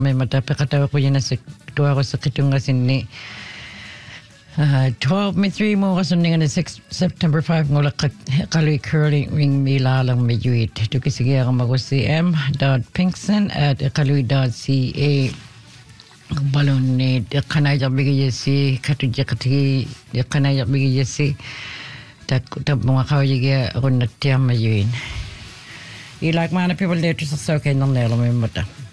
May matapakatawa ko yan sa tuwa ko sa kitunga sinni. 12:03 mo kasunningan na 6 September 5 ngula kaloy curling ring milalang medjuit. Tukisigiya ka mag-cm.pinkson@kaloy.ca balon ni kanaya bigay si katuja kati kanaya bigay si tak mga kawaya ako nagtiam medjuin. Ilak mana people there to sa soke nang nelo may mata.